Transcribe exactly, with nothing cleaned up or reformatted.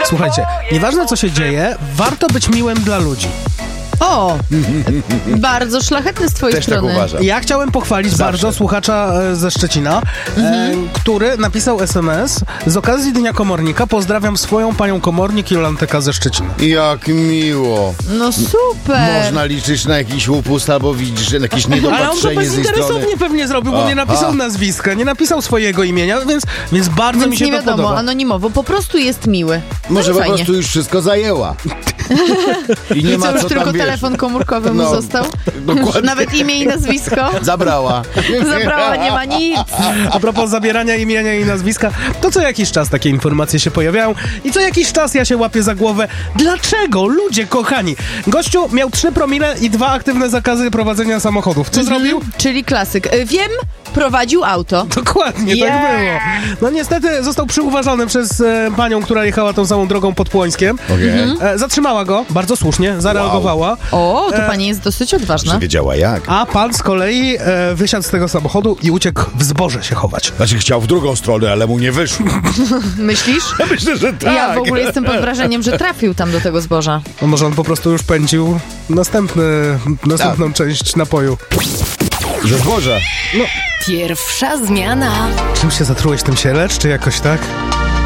Słuchajcie, nieważne co się dzieje, warto być miłym dla ludzi. O, bardzo szlachetny z twojej Też strony. tak uważam. Ja chciałem pochwalić Zawsze. bardzo słuchacza e, ze Szczecina, Mhm. e, który napisał es em es z okazji Dnia Komornika. Pozdrawiam swoją panią komornik Jolantę ze Szczecina. Jak miło. No super. Można liczyć na jakiś upust albo widzisz, że jakieś Ale on to niedopatrzenie z jej strony. bezinteresownie pewnie zrobił, bo Aha. nie napisał nazwiska, nie napisał swojego imienia, więc, więc bardzo Więc mi się nie to wiadomo, podoba. anonimowo, po prostu jest miły. No Może i po fajnie. prostu już wszystko zajęła. I nie I ma co, już co tylko tam, wiesz, telefon komórkowy mu No, został? dokładnie. Nawet imię i nazwisko? zabrała. Zabrała, nie ma nic. A propos zabierania imienia i nazwiska, to co jakiś czas takie informacje się pojawiają i co jakiś czas ja się łapię za głowę. Dlaczego? Ludzie kochani. Gościu miał trzy promile i dwa aktywne zakazy prowadzenia samochodów. Co Mhm, zrobił? Czyli klasyk. Y, Wiem, prowadził auto. Dokładnie, Yeah. tak było. No niestety został przyuważony przez e, panią, która jechała tą samą drogą pod Płońskiem. Okay. E, zatrzymała go, bardzo słusznie, zareagowała. O, to E, pani jest dosyć odważna. Wiedziała jak. A pan z kolei e, wysiadł z tego samochodu i uciekł w zboże się chować. Znaczy chciał w drugą stronę, ale mu nie wyszło. Myślisz? Myślę, że tak. Ja w ogóle jestem pod wrażeniem, że trafił tam do tego zboża. No może on po prostu już pędził następny, następną Tak. część napoju. Ze zboża. Pierwsza zmiana. Czym się zatrułeś tym się lecz, czy jakoś tak?